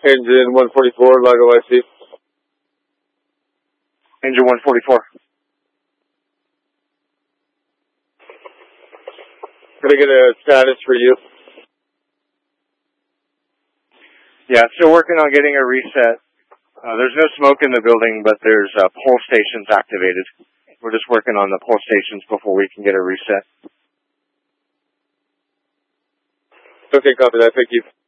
Engine 144, Lago IC. Engine 144. Can I get a status for you? Yeah, still working on getting a reset. There's no smoke in the building, but there's pull stations activated. We're just working on the pull stations before we can get a reset. Okay, copy that. Thank you.